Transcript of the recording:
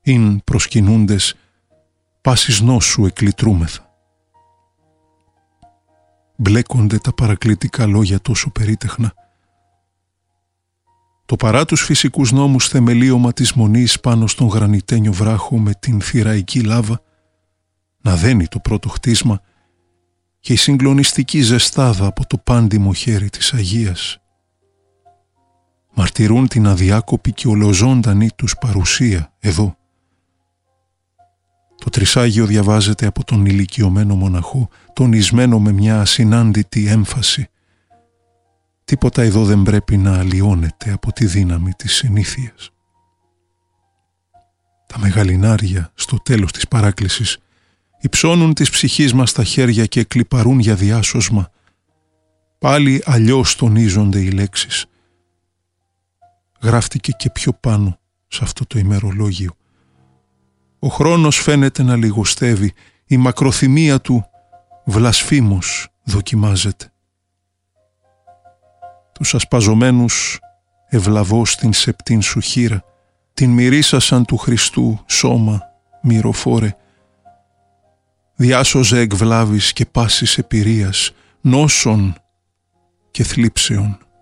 ειν προσκυνούντες, πάσης νόσου εκλυτρούμεθα. Μπλέκονται τα παρακλητικά λόγια τόσο περίτεχνα. Το παρά τους φυσικούς νόμους θεμελίωμα της μονής πάνω στον γρανιτένιο βράχο με την θηραϊκή λάβα, να δένει το πρώτο χτίσμα και η συγκλονιστική ζεστάδα από το πάντιμο χέρι της Αγίας. Μαρτυρούν την αδιάκοπη και ολοζώντανη τους παρουσία εδώ. Το Τρισάγιο διαβάζεται από τον ηλικιωμένο μοναχό, τονισμένο με μια ασυνάντητη έμφαση. Τίποτα εδώ δεν πρέπει να αλλοιώνεται από τη δύναμη της συνήθειας. Τα μεγαλινάρια στο τέλος της παράκλησης υψώνουν της ψυχής μας τα χέρια και κλιπαρούν για διάσωσμα. Πάλι αλλιώς τονίζονται οι λέξεις. Γράφτηκε και πιο πάνω σε αυτό το ημερολόγιο. Ο χρόνος φαίνεται να λιγοστεύει, η μακροθυμία του βλασφήμως δοκιμάζεται. Τους ασπαζομένους ευλαβώς την σεπτήν σου χείρα, την μυρίσασαν του Χριστού σώμα μυροφόρε. Διάσωζε εκ βλάβης και πάσης επηρείας, νόσων και θλίψεων.